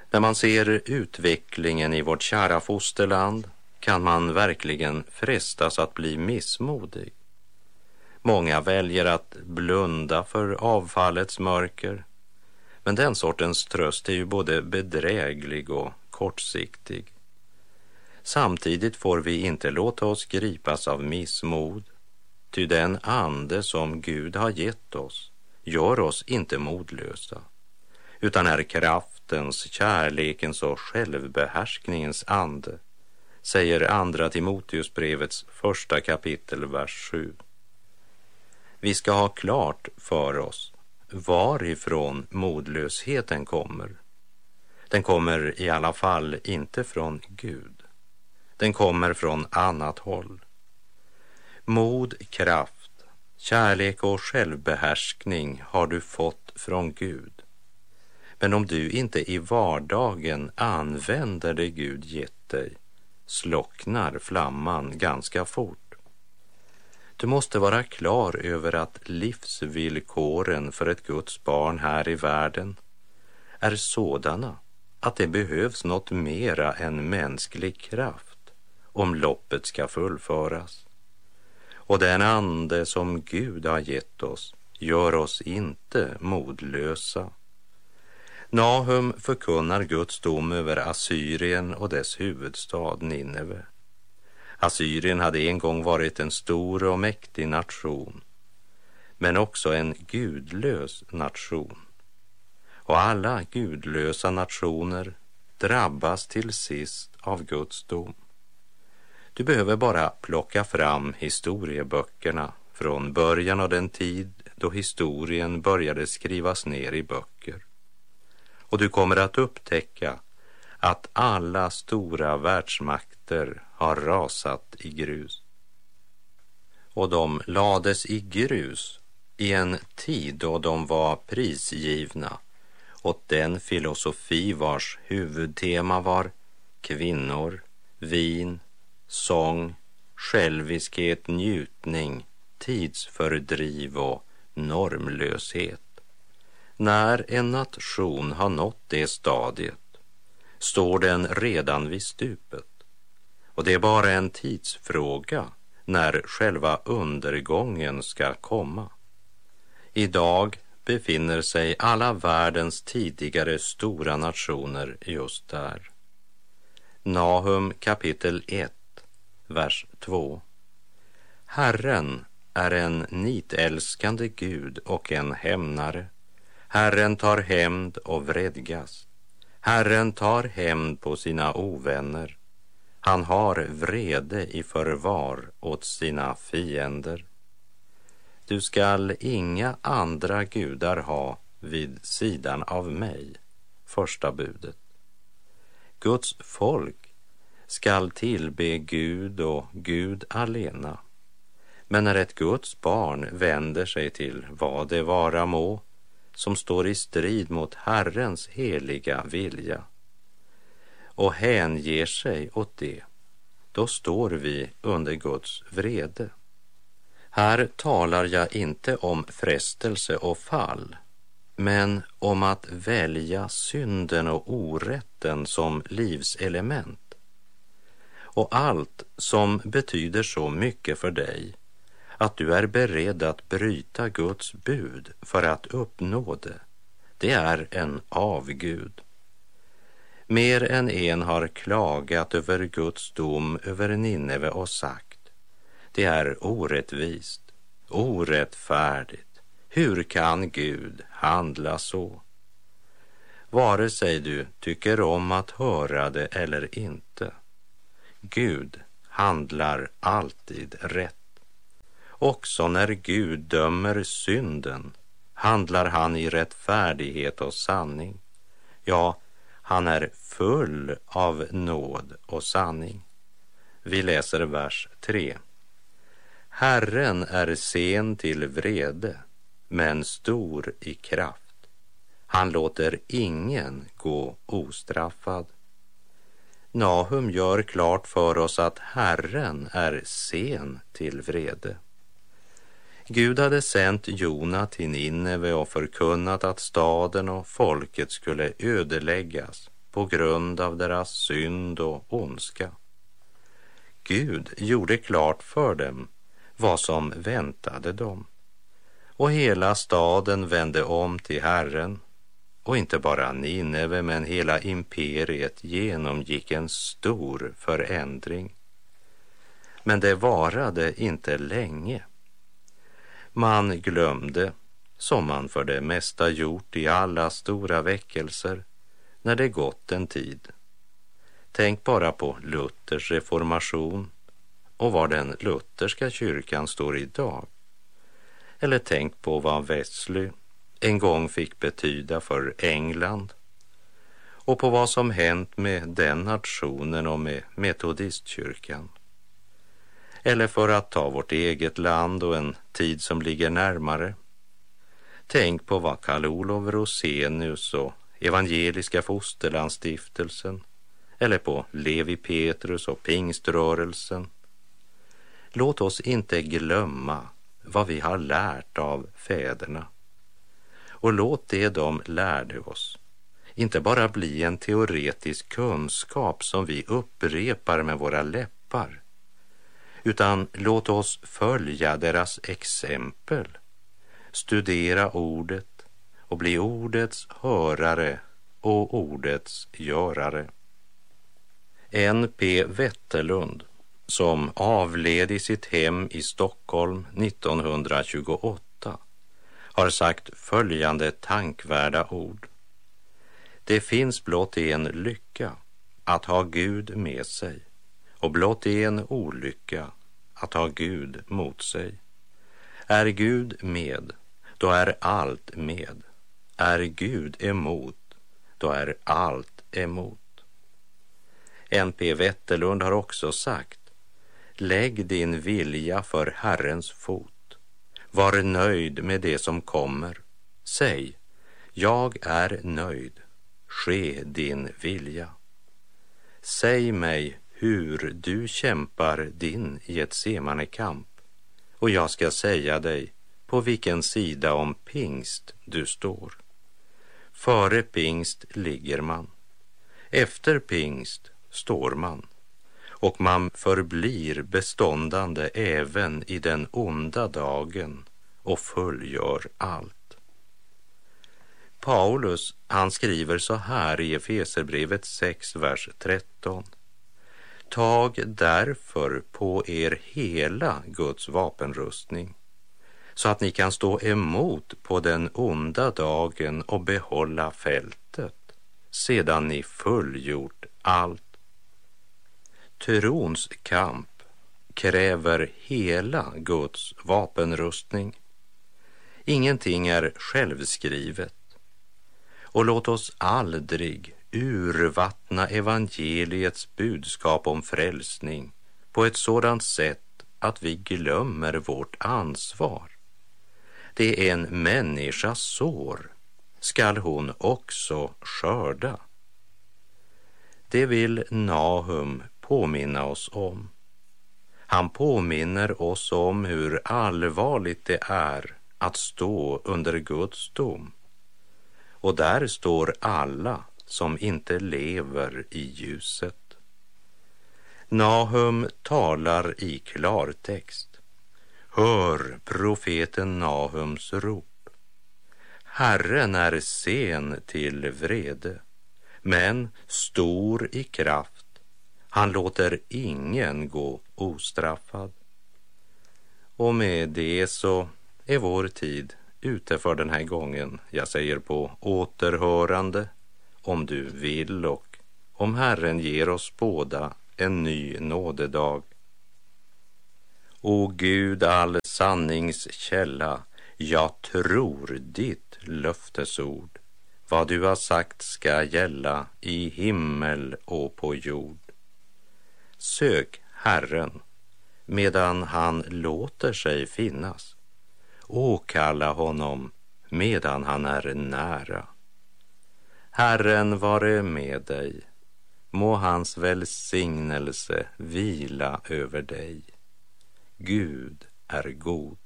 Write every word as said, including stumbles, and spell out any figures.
När man ser utvecklingen i vårt kära fosterland kan man verkligen frestas att bli missmodig. Många väljer att blunda för avfallets mörker, men den sortens tröst är ju både bedräglig och kortsiktig. Samtidigt får vi inte låta oss gripas av missmod, ty den ande som Gud har gett oss gör oss inte modlösa, utan är kraftens, kärlekens och självbehärskningens ande, säger andra Timoteusbrevets första kapitel, vers sju. Vi ska ha klart för oss varifrån modlösheten kommer. Den kommer i alla fall inte från Gud. Den kommer från annat håll. Mod, kraft, kärlek och självbehärskning har du fått från Gud. Men om du inte i vardagen använder det Gud gett dig, slocknar flamman ganska fort. Du måste vara klar över att livsvillkoren för ett Guds barn här i världen är sådana att det behövs något mera än mänsklig kraft om loppet ska fullföras. Och den ande som Gud har gett oss gör oss inte modlösa. Nahum förkunnar Guds dom över Assyrien och dess huvudstad Nineve. Assyrien hade en gång varit en stor och mäktig nation, men också en gudlös nation. Och alla gudlösa nationer drabbas till sist av Guds dom. Du behöver bara plocka fram historieböckerna från början av den tid då historien började skrivas ner i böcker. Och du kommer att upptäcka att alla stora världsmakter har rasat i grus. Och de lades i grus i en tid då de var prisgivna åt den filosofi vars huvudtema var kvinnor, vin, sång, själviskhet, njutning, tidsfördriv och normlöshet. När en nation har nått det stadiet står den redan vid stupet, och det är bara en tidsfråga när själva undergången ska komma. Idag befinner sig alla världens tidigare stora nationer just där. Nahum kapitel ett, vers två. Herren är en nitälskande Gud och en hämnare. Herren tar hämnd och vredgas. Herren tar hämnd på sina ovänner. Han har vrede i förvar åt sina fiender. Du skall inga andra gudar ha vid sidan av mig. Första budet. Guds folk skall tillbe Gud och Gud alena. Men när ett Guds barn vänder sig till vad det vara må som står i strid mot Herrens heliga vilja och hänger sig åt det, då står vi under Guds vrede. Här talar jag inte om frestelse och fall, men om att välja synden och orätten som livselement. Och allt som betyder så mycket för dig att du är beredd att bryta Guds bud för att uppnå det, det är en avgud. Mer än en har klagat över Guds dom över Nineve och sagt: det är orättvist, orättfärdigt. Hur kan Gud handla så? Vare sig du tycker om att höra det eller inte, Gud handlar alltid rätt. Också när Gud dömer synden handlar han i rättfärdighet och sanning. Ja, han är full av nåd och sanning. Vi läser vers tre. Herren är sen till vrede, men stor i kraft. Han låter ingen gå ostraffad. Nahum gör klart för oss att Herren är sen till vrede. Gud hade sänt Jona till Nineve och förkunnat att staden och folket skulle ödeläggas på grund av deras synd och ondska. Gud gjorde klart för dem vad som väntade dem. Och hela staden vände om till Herren. Och inte bara Nineve, men hela imperiet genomgick en stor förändring. Men det varade inte länge. Man glömde, som man för det mesta gjort i alla stora väckelser, när det gått en tid. Tänk bara på Luthers reformation och var den lutherska kyrkan står idag. Eller tänk på vad Wesley en gång fick betyda för England och på vad som hänt med den nationen och med metodistkyrkan. Eller för att ta vårt eget land och en tid som ligger närmare. Tänk på vad Karl Olof Rosenius och Evangeliska Fosterlandsstiftelsen, eller på Levi Petrus och Pingströrelsen. Låt oss inte glömma vad vi har lärt av fäderna. Och låt det de lärde oss inte bara bli en teoretisk kunskap som vi upprepar med våra läppar, utan låt oss följa deras exempel, studera ordet och bli ordets hörare och ordets görare. N P Wetterlund, som avled i sitt hem i Stockholm nittonhundratjugoåtta, har sagt följande tankvärda ord. Det finns blott en lycka att ha Gud med sig, och blott en olycka att ha Gud mot sig. Är Gud med, då är allt med. Är Gud emot, då är allt emot. N P Wetterlund har också sagt: lägg din vilja för Herrens fot. Var nöjd med det som kommer. Säg, jag är nöjd. Ske din vilja. Säg mig hur du kämpar din Getsemane-kamp, och jag ska säga dig på vilken sida om pingst du står. Före pingst ligger man. Efter pingst står man. Och man förblir beståndande även i den onda dagen och fullgör allt. Paulus, han skriver så här i Efeserbrevet sex, vers tretton. Tag därför på er hela Guds vapenrustning, så att ni kan stå emot på den onda dagen och behålla fältet, sedan ni fullgjort allt. Trons kamp kräver hela Guds vapenrustning. Ingenting är självskrivet. Och låt oss aldrig urvattna evangeliets budskap om frälsning på ett sådant sätt att vi glömmer vårt ansvar. Det är en människas sår, skall hon också skörda. Det vill Nahum påminna oss om. Han påminner oss om hur allvarligt det är att stå under Guds dom. Och där står alla som inte lever i ljuset. Nahum talar i klartext. Hör profeten Nahums rop. Herren är sen till vrede, men stor i kraft. Han låter ingen gå ostraffad. Och med det så är vår tid ute för den här gången. Jag säger på återhörande, om du vill, och om Herren ger oss båda en ny nådedag. O Gud, all sannings källa, jag tror ditt löftesord. Vad du har sagt ska gälla i himmel och på jord. Sök Herren medan han låter sig finnas. Åkalla honom medan han är nära. Herren vare med dig. Må hans välsignelse vila över dig. Gud är god.